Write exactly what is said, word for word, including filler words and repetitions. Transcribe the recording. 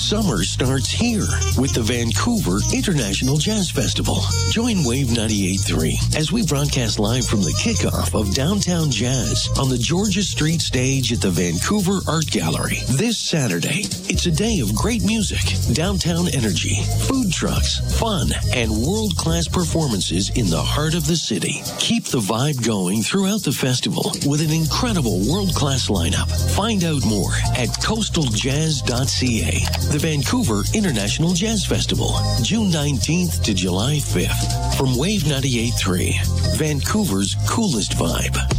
Summer starts here with the Vancouver International Jazz Festival. Join Wave ninety-eight point three as we broadcast live from the kickoff of Downtown Jazz on the Georgia Street stage at the Vancouver Art Gallery. This Saturday, it's a day of great music, downtown energy, food trucks, fun, and world-class performances in the heart of the city. Keep the vibe going throughout the festival with an incredible world-class lineup. Find out more at coastal jazz dot c a. The Vancouver International Jazz Festival, June nineteenth to July fifth. From Wave ninety-eight point three, Vancouver's coolest vibe.